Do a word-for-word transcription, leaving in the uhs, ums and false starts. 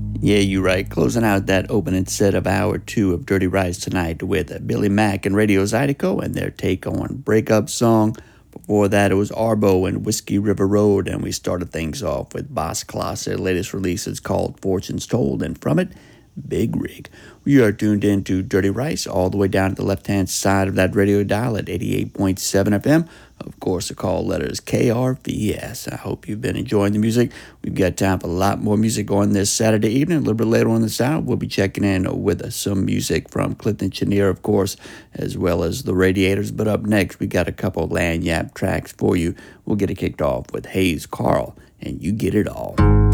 Yeah, you're right. Closing out that opening set of hour two of Dirty Rice tonight with uh, Billy Mack and Radio Zydeco and their take on Breakup Song. Before that, it was Arbo and Whiskey River Road, and we started things off with Boss Class. Their latest release is called Fortunes Told, and from it, Big Rig. We are tuned in to Dirty Rice all the way down to the left hand side of that radio dial at eighty-eight point seven F M. Of course, the call letter is K R V S. I hope you've been enjoying the music. We've got time for a lot more music on this Saturday evening. A little bit later on this hour, we'll be checking in with uh, some music from Clifton Chenier, of course, as well as the Radiators. But up next, we got a couple of Lagniappe tracks for you. We'll get it kicked off with Hayes Carl, and You Get It All.